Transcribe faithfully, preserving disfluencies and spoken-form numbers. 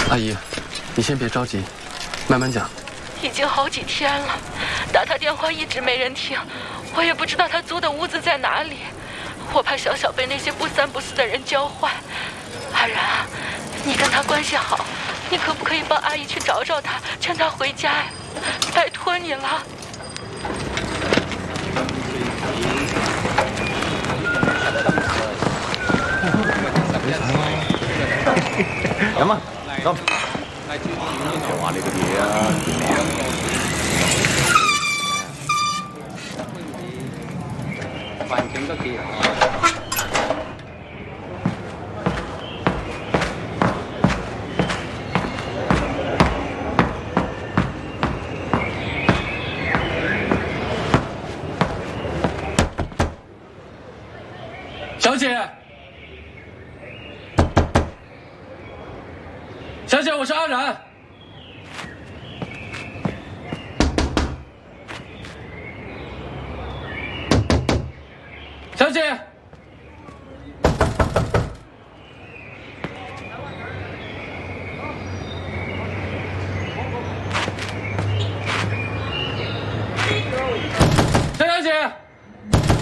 阿姨，你先别着急，慢慢讲。 已经好几天了，打他电话一直没人听，我也不知道他租的屋子在哪里，我怕小小被那些不三不四的人教坏。阿然啊，你跟他关系好，你可不可以帮阿姨去找找他，劝他回家呀？拜托你了。 飲啊，飲。就話你嗰啲嘢啊，環境都幾好。 小姐，小姐，我是阿然。